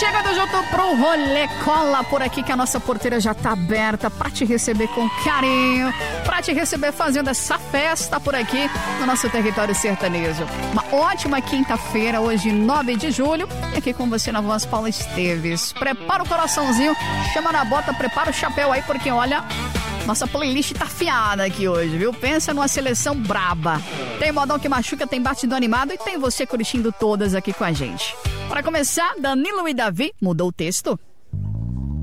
Chegando junto pro rolê, cola por aqui que a nossa porteira já tá aberta pra te receber com carinho, pra te receber fazendo essa festa por aqui no nosso território sertanejo. Uma ótima quinta-feira, hoje 9 de julho, e aqui com você na voz Paula Esteves. Prepara o coraçãozinho, chama na bota, prepara o chapéu aí, porque olha, nossa playlist tá afiada aqui hoje, viu? Pensa numa seleção braba. Tem modão que machuca, tem batidão animado e tem você curtindo todas aqui com a gente. Para começar, Danilo e Davi, mudou o texto?